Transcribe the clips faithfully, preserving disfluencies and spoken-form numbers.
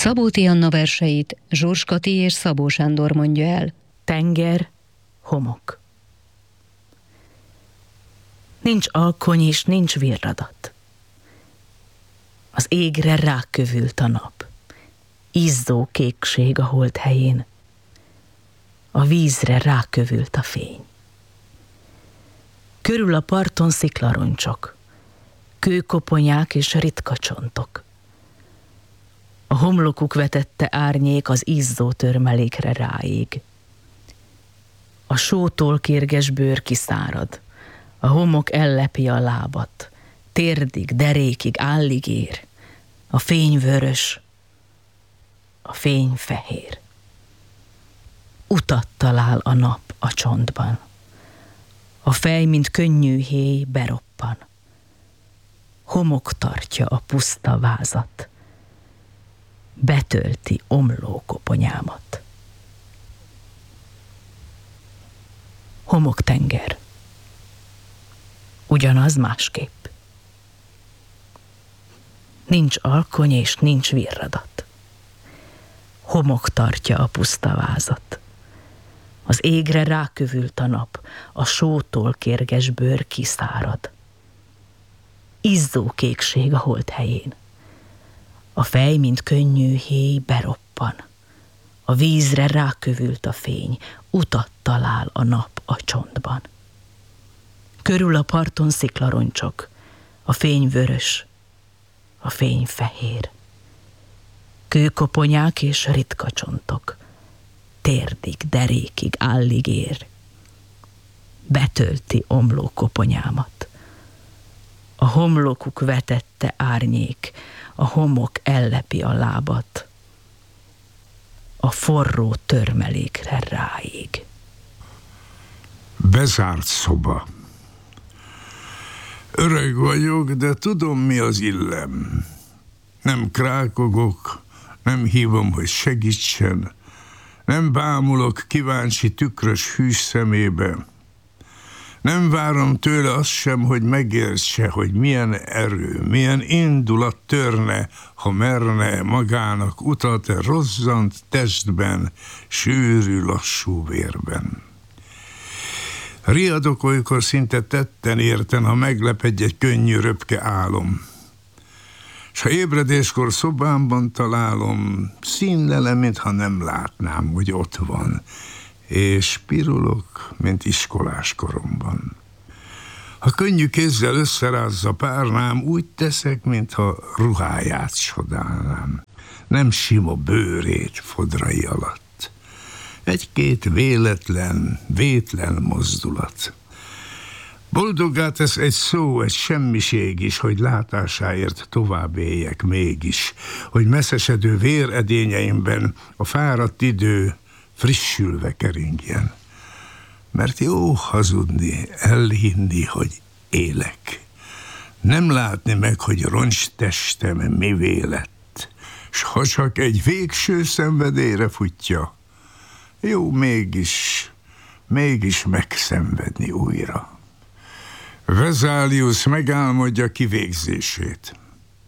Szabóti Anna verseit Zsurs Kati és Szabó Sándor mondja el. Tenger, homok. Nincs alkony és nincs virradat. Az égre rákövült a nap. Izzó kékség a hold helyén. A vízre rákövült a fény. Körül a parton sziklaroncsok, kőkoponyák és ritka csontok. A homlokuk vetette árnyék az izzó törmelékre ráég. A sótól kérges bőr kiszárad, a homok ellepi a lábat, térdig, derékig, állig ér. A fény vörös, a fény fehér. Utat talál a nap a csontban. A fej, mint könnyű héj, beroppan. Homok tartja a puszta vázat. Betölti omló koponyámat. Homoktenger. Ugyanaz másképp. Nincs alkony és nincs virradat. Homok tartja a puszta vázat. Az égre rákövült a nap, a sótól kérges bőr kiszárad. Izzó kékség a hold helyén. A fej, mint könnyű héj, beroppan. A vízre rákövült a fény, utat talál a nap a csontban. Körül a parton sziklaroncsok, a fény vörös, a fény fehér. Kőkoponyák és ritka csontok, térdig, derékig, állig ér. Betölti omló koponyámat. A homlokuk vetette árnyék, a homok ellepi a lábat. A forró törmelékre ráég. Bezárt szoba. Öreg vagyok, de tudom, mi az illem. Nem krákogok, nem hívom, hogy segítsen, nem bámulok kíváncsi tükrös hűs szemébe. Nem várom tőle azt sem, hogy megértse, hogy milyen erő, milyen indulat törne, ha merne magának utat rozzant testben, sűrű, lassú vérben. Riadok olykor szinte tetten érten, ha meglep egy könnyű röpke álom. S ha ébredéskor szobámban találom, színlelem, mintha nem látnám, hogy ott van, és pirulok, mint iskolás koromban. Ha könnyű kézzel összerázza párnám, úgy teszek, mintha ruháját csodálnám. Nem sima bőrét fodrai alatt. Egy-két véletlen, vétlen mozdulat. Boldoggá tesz egy szó, egy semmiség is, hogy látásáért tovább éljek mégis, hogy messzesedő véredényeimben a fáradt idő frissülve keringjen. Mert jó hazudni, elhinni, hogy élek. Nem látni meg, hogy roncstestem mivé lett, s ha csak egy végső szenvedélyre futja, jó mégis, mégis megszenvedni újra. Vezálius megálmodja kivégzését.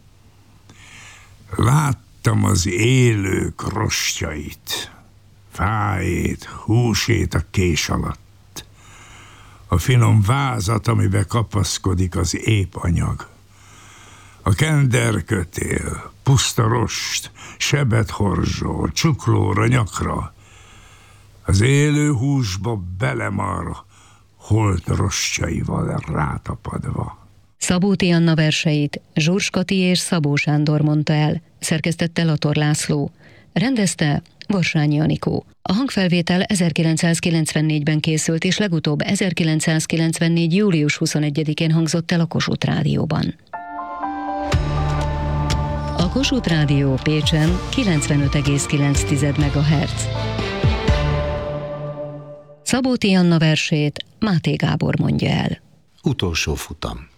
Láttam az élők rostjait, fájét, húsét a kés alatt, a finom vázat, amibe kapaszkodik az épp anyag. A kenderkötél, puszta rost, sebet horzsol, csuklóra, nyakra, az élő húsba belemar, holt rostjaival rátapadva. Szabóti Anna verseit Zsurs Kati és Szabó Sándor mondta el, szerkesztette Lator László, rendezte Varsányi Anikó. A hangfelvétel ezerkilencszázkilencvennégyben készült, és legutóbb ezerkilencszázkilencvennégy. július huszonegyedikén hangzott el a Kossuth Rádióban. A Kossuth Rádió Pécsen kilencvenöt egész kilenc megahertz. Szabóti Anna versét Máté Gábor mondja el. Utolsó futam.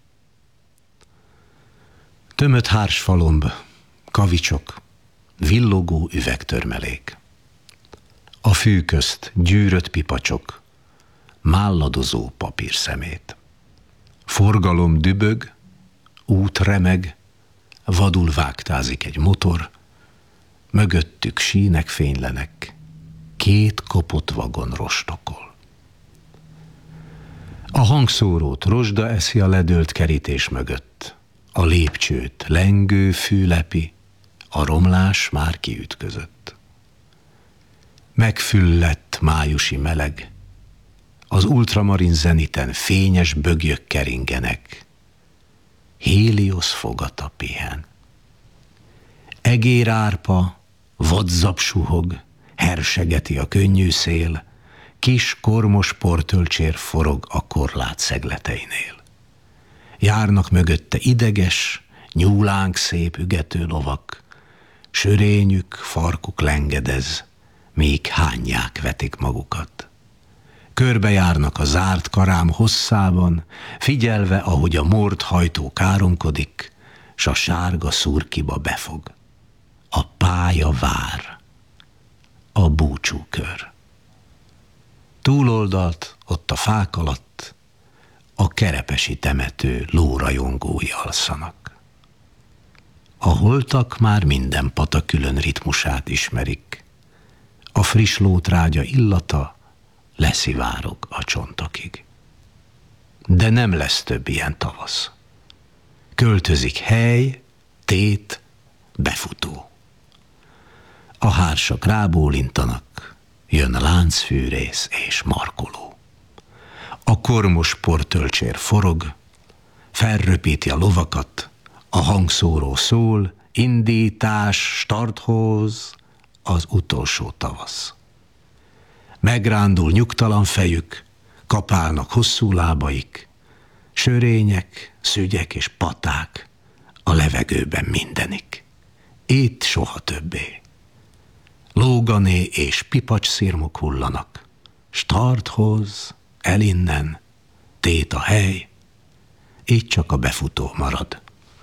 Tömött hársfalomb, kavicsok, villogó üvegtörmelék. A fű közt gyűrött pipacsok, málladozó papírszemét. Forgalom dübög, út remeg, vadul vágtázik egy motor, mögöttük sínek fénylenek, két kopott vagon rostokol. A hangszórót rozsda eszi a ledőlt kerítés mögött, a lépcsőt lengő fű lepi, a romlás már kiütközött. Megfüllett májusi meleg, az ultramarin zeniten fényes bögyök keringenek, Héliosz fogata pihen. Egérárpa, vadzap suhog, hersegeti a könnyű szél, kis kormos portölcsér forog a korlát szegleteinél. Járnak mögötte ideges, nyúlánk szép ügető lovak, sörényük, farkuk lengedez, míg hányják vetik magukat. Körbejárnak a zárt karám hosszában, figyelve, ahogy a mord hajtó káromkodik, s a sárga szurkiba befog. A pálya vár, a búcsúkör. Túloldalt, ott a fák alatt, a kerepesi temető lórajongói alszanak. A holtak már minden pata külön ritmusát ismerik. A friss lótrágya illata leszivárog a csontokig. De nem lesz több ilyen tavasz. Költözik hely, tét, befutó. A hársak rábólintanak, jön láncfűrész és markoló. A kormos portölcsér forog, felröpíti a lovakat, a hangszóró szól, indítás, starthoz, az utolsó tavasz. Megrándul nyugtalan fejük, kapálnak hosszú lábaik, sörények, szügyek és paták, a levegőben mindenik. Itt soha többé. Lógané és pipacs szirmok hullanak, starthoz, elinnen, tét a hely, így csak a befutó marad.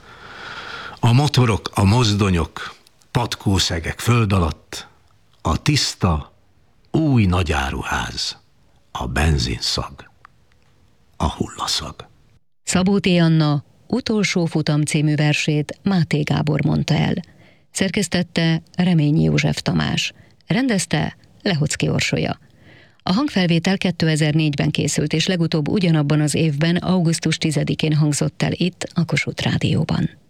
A motorok, a mozdonyok, patkószegek föld alatt, a tiszta, új nagyáruház, a benzinszag, a hullaszag. Szabó T. Anna Utolsó futam című versét Máté Gábor mondta el. Szerkesztette Reményi József Tamás. Rendezte Lehocki Orsolya. A hangfelvétel kétezer-négyben készült, és legutóbb ugyanabban az évben, augusztus tizedikén hangzott el itt, a Kossuth Rádióban.